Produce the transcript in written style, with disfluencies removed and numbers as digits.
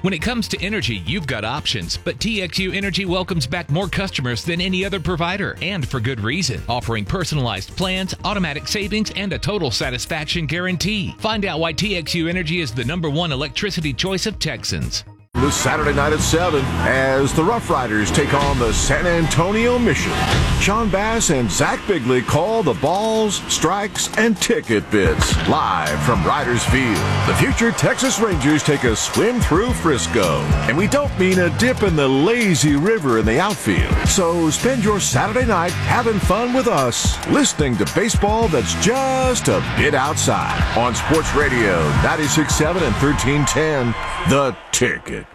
When it comes to energy, you've got options, but TXU Energy welcomes back more customers than any other provider, and for good reason, offering personalized plans, automatic savings, and a total satisfaction guarantee. Find out why TXU Energy is the #1 electricity choice of Texans. This Saturday night at 7 as the Rough Riders take on the San Antonio Mission. Sean Bass and Zach Bigley call the balls, strikes, and ticket bids. Live from Riders Field, the future Texas Rangers take a swim through Frisco. And we don't mean a dip in the lazy river in the outfield. So spend your Saturday night having fun with us, listening to baseball that's just a bit outside. On Sports Radio 96.7 and 1310, The Ticket.